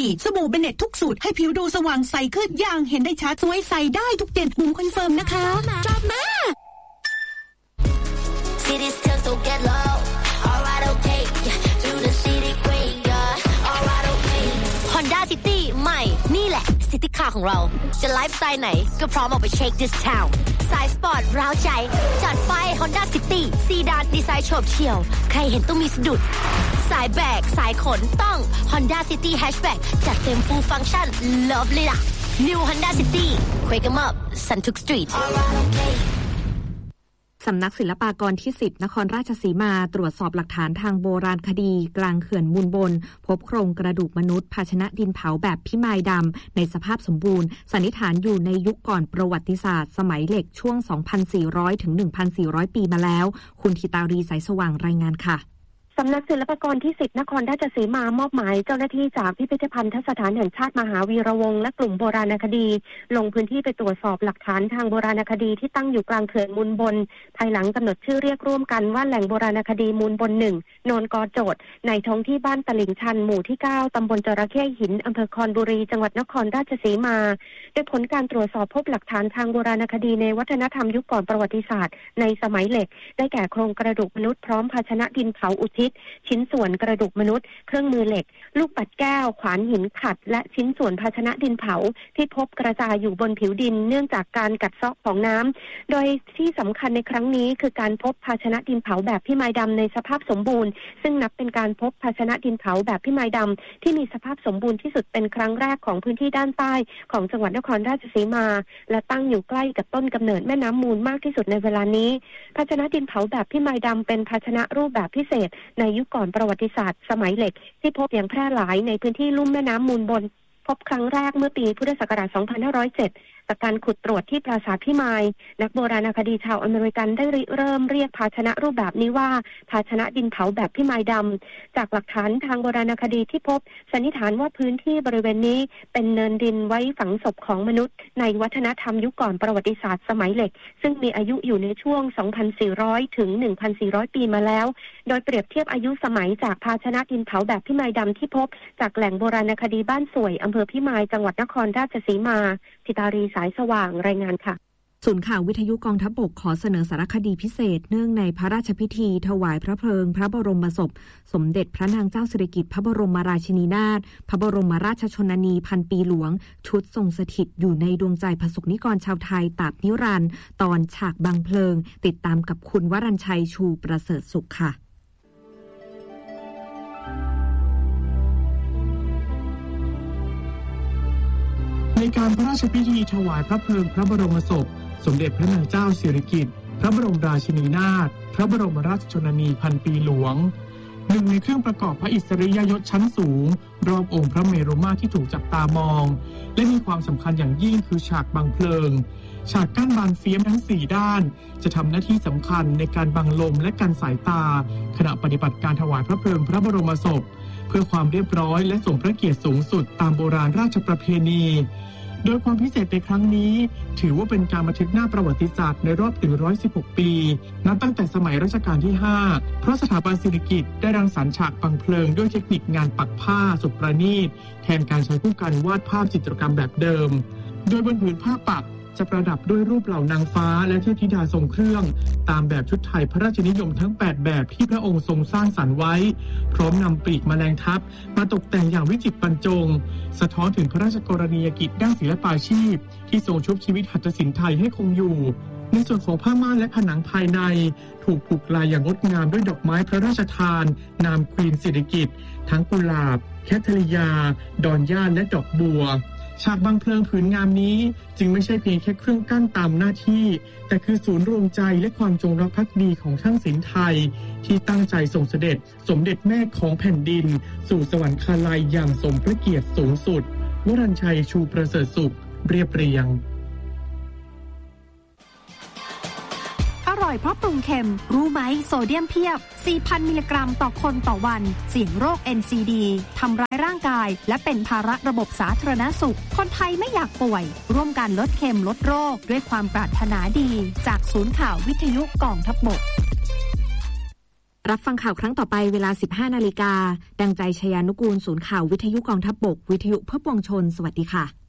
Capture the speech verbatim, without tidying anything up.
ดีสบู่เบเนตทุกสูตรให้ผิวดูสว่างใสขึ้นอย่างเห็นได้ชัดสวยใสได้ทุกเด่นบุ๋มคอนเฟิร์มนะคะจอบมา City still so get low alright okay do the city queen yeah alright okay Honda City ใหม่นี่แหละ City Car ของเราจะไลฟ์สไตล์ไหนก็พร้อมออกไปเช็ค this town สายสปอร์ตร้าวใจจัดไฟ Honda City ซีดานดีไซน์โฉบเฉี่ยวใครเห็นต้องมีสะดุดสายแบกสายขนต้อง Honda City Hatchback จัดเต็ม full function love เลยล่ะ New Honda City Wake 'em up Suntuk Street สำนักศิลปากรที่สิบนครราชสีมาตรวจสอบหลักฐานทางโบราณคดีกลางเขื่อนมูลบนพบโครงกระดูกมนุษย์ภาชนะดินเผาแบบพิมายดำในสภาพสมบูรณ์สันนิษฐานอยู่ในยุคก่อนประวัติศาสตร์สมัยเหล็กช่วง สองพันสี่ร้อย ถึง หนึ่งพันสี่ร้อย ปีมาแล้วคุณธิตารีสายสว่างรายงานค่ะสำนักศิลปากรที่สิบนครราชสีมามอบหมายเจ้าหน้าที่จากพิพิธภัณฑสถานแห่งชาติมหาวีระวงศ์และกลุ่มโบราณคดีลงพื้นที่ไปตรวจสอบหลักฐานทางโบราณคดีที่ตั้งอยู่กลางเขื่อนมูลบนภายหลังกำหนดชื่อเรียกร่วมกันว่าแหล่งโบราณคดีมูลบนหนึ่งโนนกอโจดในท้องที่บ้านตลิ่งชันหมู่ที่เก้าตำบลจระเข้หินอำเภอคอนบุรีจังหวัดนครราชสีมาโดยผลการตรวจสอบพบหลักฐานทางโบราณคดีในวัฒนธรรมยุคก่อนประวัติศาสตร์ในสมัยเหล็กได้แก่โครงกระดูกมนุษย์พร้อมภาชนะดินเผาอุทิศชิ้นส่วนกระดูกมนุษย์เครื่องมือเหล็กลูกปัดแก้วขวานหินขัดและชิ้นส่วนภาชนะดินเผาที่พบกระจายอยู่บนผิวดินเนื่องจากการกัดเซาะของน้ำโดยที่สำคัญในครั้งนี้คือการพบภาชนะดินเผาแบบพิมายดำในสภาพสมบูรณ์ซึ่งนับเป็นการพบภาชนะดินเผาแบบพิมายดำที่มีสภาพสมบูรณ์ที่สุดเป็นครั้งแรกของพื้นที่ด้านใต้ของจังหวัดนครราชสีมาและตั้งอยู่ใกล้กับต้นกำเนิดแม่น้ำมูลมากที่สุดในเวลานี้ภาชนะดินเผาแบบพิมายดำเป็นภาชนะรูปแบบพิเศษในยุคก่อนประวัติศาสตร์สมัยเหล็กที่พบอย่างแพร่หลายในพื้นที่ลุ่มแม่น้ำมูลบนพบครั้งแรกเมื่อปีพุทธศักราช สองพันห้าร้อยเจ็ด จากการขุดตรวจที่ปราสาทพิมายนักโบราณคดีชาวอเมริกันได้เริ่มเรียกภาชนะรูปแบบนี้ว่าภาชนะดินเผาแบบพิมายดำจากหลักฐานทางโบราณคดีที่พบสันนิษฐานว่าพื้นที่บริเวณนี้เป็นเนินดินไว้ฝังศพของมนุษย์ในวัฒนธรรมยุคก่อนประวัติศาสตร์สมัยเหล็กซึ่งมีอายุอยู่ในช่วง สองพันสี่ร้อย ถึง หนึ่งพันสี่ร้อย ปีมาแล้วโดยเปรียบเทียบอายุสมัยจากภาชนะดินเผาแบบพิมายดำที่พบจากแหล่งโบราณคดีบ้านสวยอำเภอพิมายจังหวัดนครราชสีมาธิตารีสายสว่างรายงานค่ะศูนย์ข่าววิทยุกองทัพบกขอเสนอสารคดีพิเศษเนื่องในพระราชพิธีถวายพระเพลิงพระบรมศพสมเด็จพระนางเจ้าสิริกิติ์พระบรมราชินีนาถพระบรมราชชนนีพันปีหลวงชุดทรงสถิตอยู่ในดวงใจประสบนิกรชาวไทยตราบนิรันดร์ตอนฉากบังเพลิงติดตามกับคุณวรัญชัยชูประเสริฐสุขค่ะในการพระราชพิธีถวายพระเพลิงพระบรมศพสมเด็จพระนางเจ้าสิริกิติ์พระบรมราชินีนาถพระบรมราชชนนีพันปีหลวงหนึ่งในเครื่องประกอบพระอิสริยยศชั้นสูงรอบองค์พระเมรุมาตรที่ถูกจับตามองและมีความสำคัญอย่างยิ่งคือฉากบังเพลิงฉากกั้นบานเฟียมทั้งสี่ด้านจะทำหน้าที่สำคัญในการบังลมและกันสายตาขณะปฏิบัติการถวายพระเพลิงพระบรมศพเพื่อความเรียบร้อยและสมพระเกียรติสูงสุดตามโบราณราชประเพณีโดยความพิเศษในครั้งนี้ถือว่าเป็นการบันทึกหน้าประวัติศาสตร์ในรอบหนึ่งร้อยสิบหกปีนับตั้งแต่สมัยรัชกาลที่ห้าเพราะสถาบันสิริกิติ์ได้รังสรรค์ฉากบังเพลิงด้วยเทคนิคงานปักผ้าสุดประณีตแทนการใช้ผู้กันวาดภาพจิตรกรรมแบบเดิมโดยบนผืนผ้าปักจะประดับด้วยรูปเหล่านางฟ้าและเทพธิดาทรงเครื่องตามแบบชุดไทยพระราชนิยมทั้งแปดแบบที่พระองค์ทรงสร้างสรรค์ไว้พร้อมนำปีกแมลงทับมาตกแต่งอย่างวิจิตรบรรจงสะท้อนถึงพระราชกรณียกิจด้านศิลปาชีพที่ทรงชุบชีวิตหัตถศิลป์ไทยให้คงอยู่ในส่วนของผ้าม่านและผนังภายในถูกผูกลายอย่างงดงามด้วยดอกไม้พระราชทานนามควีนสิริกิติ์ทั้งกุหลาบแคทริยาดอนย่านและดอกบัวฉากบังเพลิงผืนงามนี้จึงไม่ใช่เพียงแค่เครื่องกั้นตามหน้าที่แต่คือศูนย์รวมใจและความจงรักภักดีของช่างศิลป์ไทยที่ตั้งใจส่งเสด็จสมเด็จแม่ของแผ่นดินสู่สวรรคาลัยอย่างสมพระเกียรติสูงสุดวรัญชัยชูประเสริฐสุขเรียบเรียงอร่อยเพราะปรุงเค็มรู้ไหมโซเดียมเพียบ สี่พัน มิลลิกรัมต่อคนต่อวันเสี่ยงโรค เอ็น ซี ดี ทำร้ายร่างกายและเป็นภาระระบบสาธารณสุขคนไทยไม่อยากป่วยร่วมกันลดเค็มลดโรคด้วยความปรารถนาดีจากศูนย์ข่าววิทยุกองทัพบกรับฟังข่าวครั้งต่อไปเวลา สิบห้านาฬิกา ดังใจชยานุกูลศูนย์ข่าววิทยุกองทัพบกวิทยุเพื่อปวงชนสวัสดีค่ะ